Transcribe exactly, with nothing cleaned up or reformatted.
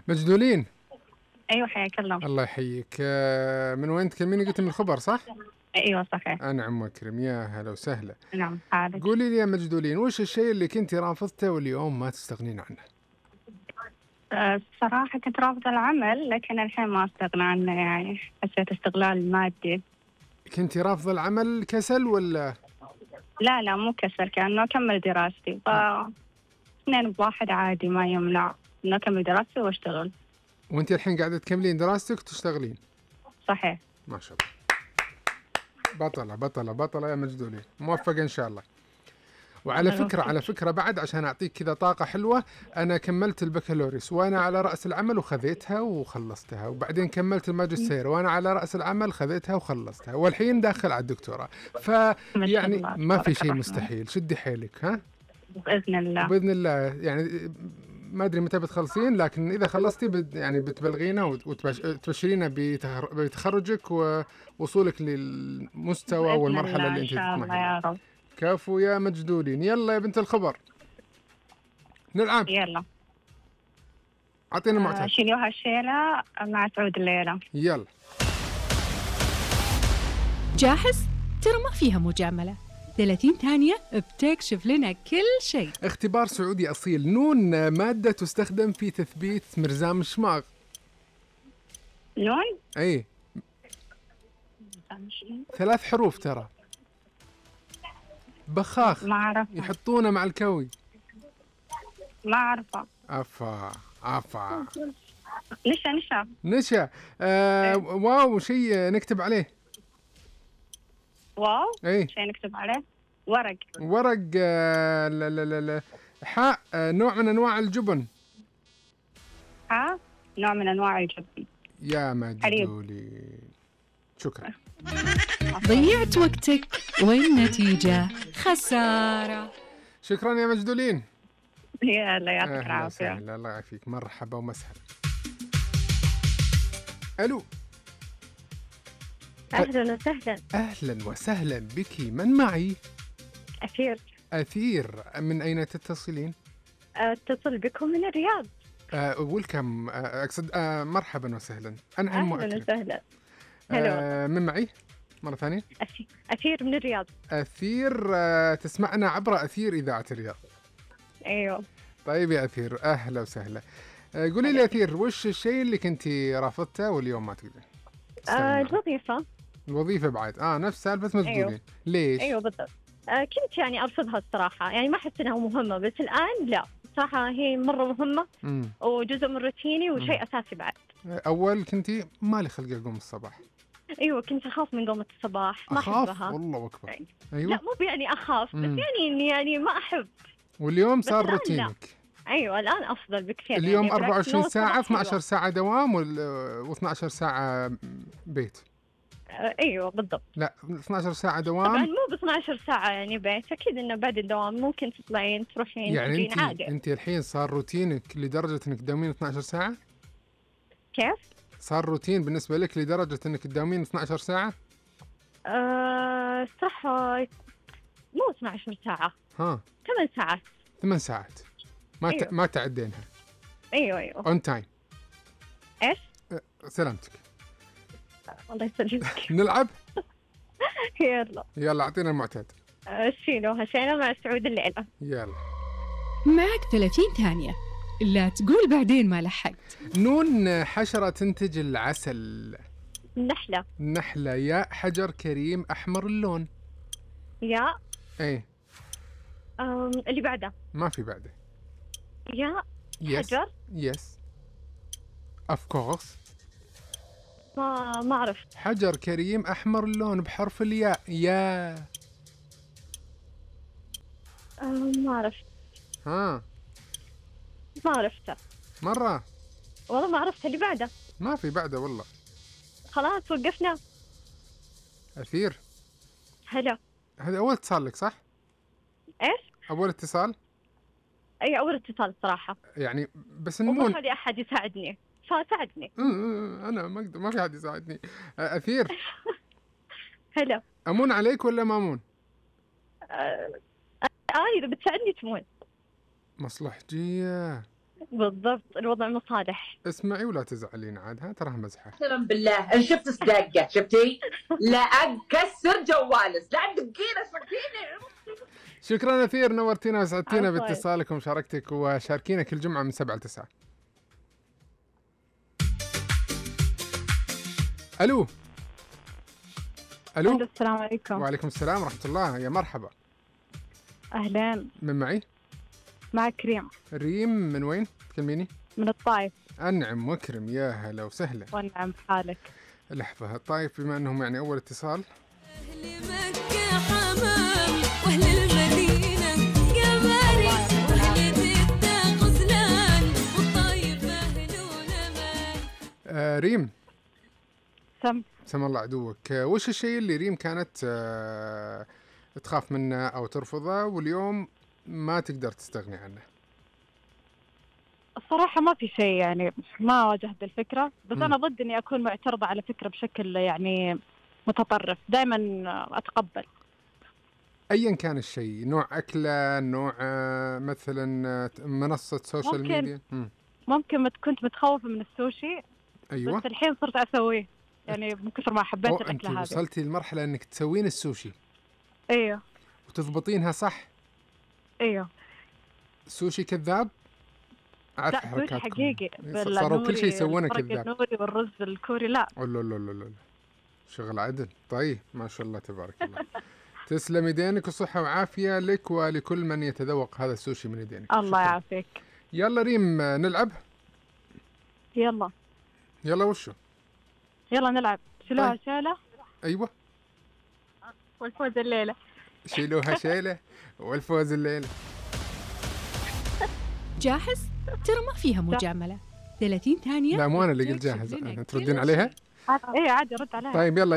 مجدولين. أيوة حياك الله. الله يحييك. من وين تكلميني؟ قلت من الخبر صح؟ أيوة صحيح. أنعم وأكرم، يا هلا وسهلا. نعم حالك. قولي لي يا مجدولين، وش الشيء اللي كنتي رافضته واليوم ما تستغنين عنه؟ الصراحة كنت رافضة العمل لكن الحين ما أستغنى عنه، يعني حسيت استغلال مادي. كنتي رافضة العمل كسل ولا؟ لا لا مو كسل، كأنه أكمل دراستي، ف اثنين بواحد عادي ما يمنع إنه أكمل دراستي وأشتغل. وأنت الحين قاعدة تكملين دراستك وتشتغلين؟ صحيح. ما شاء الله. بطلة بطلة بطلة يا مجدولين، موفقة إن شاء الله. وعلى فكرة على فكرة بعد عشان أعطيك كذا طاقة حلوة، أنا كملت البكالوريوس وأنا على رأس العمل وخذيتها وخلصتها، وبعدين كملت الماجستير وأنا على رأس العمل خذيتها وخلصتها، والحين داخل على الدكتوراه. فيعني ما في شيء مستحيل، شدي حيلك. ها بإذن الله. بإذن الله. يعني ما أدري متى بتخلصين، لكن إذا خلصتي بد يعني بتبلغينا وتبشرينا بتخرجك ووصولك للمستوى والمرحلة اللي أنت تطمحين. كفو يا مجدولين. يلا يا بنت الخبر نلعب. يلا أعطينا معتاد. آه شيلوها الشيلة مع سعود الليلة. يلا جاهز؟ ترى ما فيها مجاملة. ثلاثين ثانية بتكشف لنا كل شيء. اختبار سعودي أصيل. نون مادة تستخدم في تثبيت مرزام الشماغ. نون؟ أي ثلاث حروف ترى. بخاخ. ما أعرف. يحطونه مع الكوي. ما أعرفه. أفا أفا. نشا نشا نشا. آه واو، شيء نكتب عليه. واو. اي شيء نكتب عليه. ورق. ورق. آه لا لا لا لا. حاء. آه نوع من أنواع الجبن. حاء نوع من أنواع الجبن. يا مجدولي شكرا. ضيعت وقتك والنتيجة خسارة. شكرا يا مجدولين. يلا يعطيك العافية. الله يعافيك. مرحبا ومسهلا. ألو. أهلا وسهلا. أهلا وسهلا بك. من معي؟ أثير. أثير. من أين تتصلين؟ أتصل بكم من الرياض. أه ويلكم. أه أقصد أه مرحبا وسهلا. أنعم وأكرم. أهلا وسهلا. أه من معي مرة ثانية؟ أثير من الرياض. أثير. أه تسمعنا عبر أثير إذاعة الرياض. أيوه. طيب يا أثير أهلا وسهلا. أه قولي لي أثير، وش الشيء اللي كنتي رافضته واليوم ما تقدرين؟ آه الوظيفة. الوظيفة بعد. آه نفس سالفة مجدولين. أيوه. ليش؟ أيوه بالضبط. آه كنت يعني أرفضها الصراحة، يعني ما أحس أنها مهمة، بس الآن لا صراحة هي مرة مهمة. مم. وجزء من روتيني وشيء أساسي بعد. أول كنتي مالي خلق أقوم الصباح. أيوة كنت أخاف من قومة الصباح، ما أحبها. أحبها. والله أكبر. أيوة. لا مو يعني أخاف، بس مم. يعني إني يعني ما أحب. واليوم صار روتينك. أيوة الآن أفضل بكثير. اليوم يعني أربعة وعشرين ساعة، اثنتي عشرة ساعة دوام واثنتي عشرة ساعة بيت. أيوة بالضبط. لا اثنتي عشرة ساعة دوام. طبعا مو ب اثنتي عشرة ساعة يعني بيت، أكيد إنه بعد الدوام ممكن تطلعين تروحين يعني تجين انت عادي. أنت الحين صار روتينك لدرجة إنك تداومين اثنتي عشرة ساعة؟ كيف؟ صار روتين بالنسبة لك لدرجة إنك تداومين اثنتي عشرة ساعة؟ أه صح مو اثنتي عشرة ساعة. ها. ثمان ساعات. ثمان ساعات. ما أيوة. ت... ما تعدينها. أيوة أيوة. on time. إيش؟ أه سلامتك. الله يسلمك. نلعب؟ يلا. يلا أعطينا المعتاد. شيلوها شيلة مع سعود الليلة. يلا. معك ثلاثين ثانية. لا تقول بعدين ما لحقت. نون حشرة تنتج العسل. نحلة. نحلة. يا حجر كريم أحمر اللون. يا. إيه. أم اللي بعده. ما في بعده. يا. yes. حجر. يس. of course. ما ما عرفت. حجر كريم أحمر اللون بحرف الياء. يا. أم ما عرفت. ها. ما عرفته. مرة. والله ما عرفت اللي بعده. ما في بعده والله. خلاص وقفنا. أثير. هلا. هذا أول اتصال لك صح؟ إيش؟ أول اتصال؟ أي أول اتصال صراحة. يعني بس نمون. وما لي أحد يساعدني، فساعدني. أنا ما أقدر، ما في أحد يساعدني. أثير. هلا. أمون عليك ولا مامون؟ آه آه إذا بتساعدني تمون. مصلحجية. بالضبط، الوضع مصالح. اسمعي ولا تزعلين عاد، ها تراها مزحة. قسما بالله انا شفت صداقة، شفتي؟ لا اكسر جوالس، لا تدقيني صدقيني. شكرا كثير، نورتينا وسعدتينا باتصالك ومشاركتك، وشاركينا كل جمعة من سبعة لتسعة. الو الو السلام عليكم. وعليكم السلام ورحمة الله، يا مرحبا. اهلين، من معي؟ معك ريم. ريم من وين تكلميني؟ من الطايف. أنعم وكرم، يا هلا وسهلا. والنعم بحالك. لحظة، الطايف بما أنهم يعني أول اتصال. أهل مكة حمام وأهل المدينة جماري وأهل جدة غزلان والطايف أهل ونمان. آه ريم، سم سم الله عدوك. آه وش الشيء اللي ريم كانت آه تخاف منه أو ترفضه واليوم ما تقدر تستغني عنه؟ الصراحة ما في شيء، يعني ما واجهت الفكرة، بس م. أنا ضد إني أكون معترضة على فكرة بشكل يعني متطرف، دائما أتقبل. أيا كان الشيء، نوع أكلة، نوع آه مثلا آه منصة سوشيال ممكن ميديا. م. ممكن مت- كنت متخوفة من السوشي، أيوة. بس الحين صرت أسويه، يعني من كثر ما حبيت أو أنت الأكلة هذه. وصلتي لمرحلة أنك تسوين السوشي أيوه وتضبطينها صح؟ أيوه. سوشي كذاب؟ أعرف لا، سوشي حركاتكم. حقيقي، صاروا كل شيء يسوونه الفرق كذاب. النوري والرز الكوري لا. لا لا لا لا، شغل عدل. طيب ما شاء الله تبارك الله. تسلم يدينك وصحة وعافية لك ولكل من يتذوق هذا السوشي من يدينك. الله شكراً. يعافيك. يلا ريم نلعب. يلا يلا وشو؟ يلا نلعب. شيلوها طيب. شيلة أيوة، والفوز الليلة. شيلوها شيلة والفوز الليلة. جاهز؟ ترى ما فيها مجاملة. ثلاثين ثانية. لا مو أنا اللي قلت تكشف جاهز، لنا أنت كل تردين عليها؟ ايه عادي، رد عليها. طيب يلا